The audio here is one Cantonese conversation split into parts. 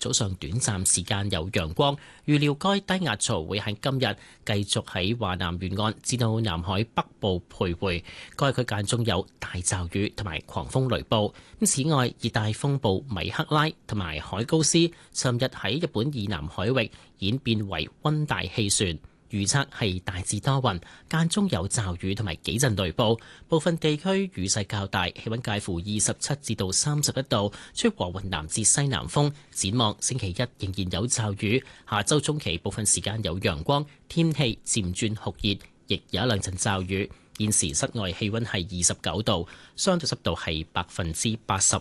早上短暫時間有陽光。預料該低壓槽會喺今日繼續喺華南沿岸至到南海北部徘徊，該區間中有大驟雨同埋狂風雷暴。此外，熱帶風暴米克拉同埋海高斯尋日喺日本以南海域演變為溫帶氣旋。預測係大致多雲，間中有驟雨同埋幾陣雷暴，部分地區雨勢較大，氣溫介乎27至到31度，吹和緩南至西南風。展望星期一仍然有驟雨，下周中期部分時間有陽光，天氣漸轉酷熱，亦有一兩陣驟雨。現時室外氣溫係29度，相對濕度係85%。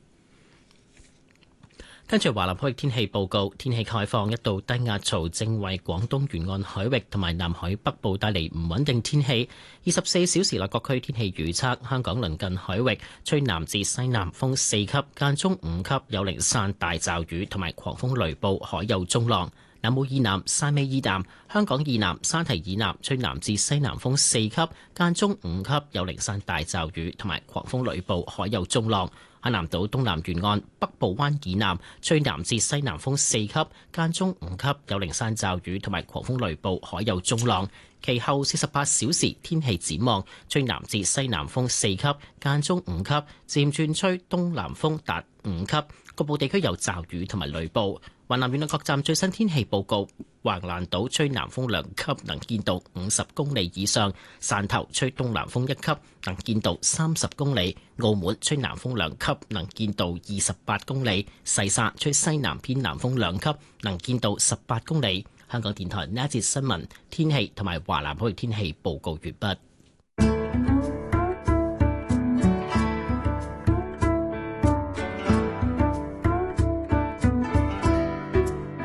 跟住華南海域天氣報告，天氣概況，一道低壓槽正為廣東沿岸海域同埋南海北部帶嚟唔穩定天氣。24小時內各區天氣預測：香港鄰近海域吹南至西南風4級，間中5級，有零散大驟雨同埋狂風雷暴，海有中浪。南澳以南、汕尾以南、香港以南、沙堤以南吹南至西南風4級，間中5級，有零散大驟雨同埋狂風雷暴，海有中浪。海南島東南沿岸、北部灣以南吹南至西南風4級，間中5級，有零散驟雨同埋狂風雷暴，海有中浪。其後48小時天氣展望，吹南至西南風4級，間中5級，漸轉吹東南風達5級，局部地區有驟雨同埋雷暴。華南沿岸各站最新天氣報告：橫瀾島吹南風2級，能見度50公里以上；汕頭吹東南風1級，能見度30公里；澳門吹南風2級，能見度28公里；西沙吹西南偏南風2級，能見度18公里。香港電台呢一節新聞天氣同埋華南海域天氣報告完畢。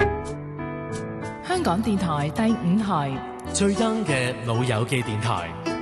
香港電台第5台最 young 嘅老友記電台。